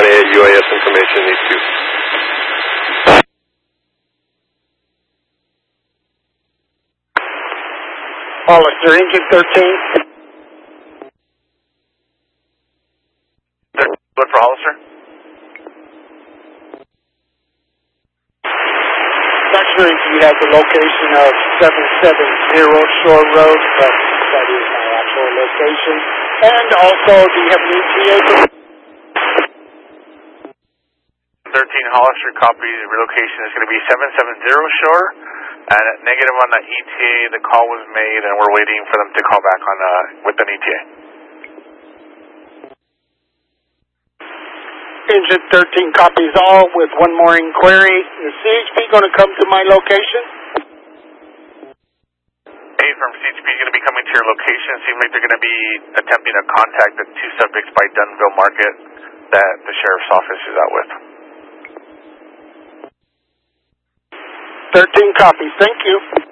1A UAS information needs to. Hollister, engine 13. Good for Hollister. Not sure if you have the location of 770 Shore Road, but that is my actual location. And also, do you have an ETA? 13 Hollister, copy. The relocation is going to be 770 Shore. And negative on the ETA, the call was made, and we're waiting for them to call back on with an ETA. Engine 13 copies all with one more inquiry. Is CHP going to come to my location? Hey, from CHP is going to be coming to your location. Seems like they're going to be attempting to contact the two subjects by Dunnville Market that the sheriff's office is out with. 13 copies. Thank you.